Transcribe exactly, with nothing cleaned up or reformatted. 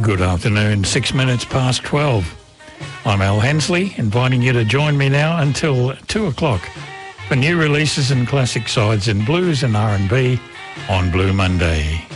Good afternoon, six minutes past twelve. I'm Al Hensley, inviting you to join me now until two o'clock for new releases and classic sides in blues and R and B on Blue Monday.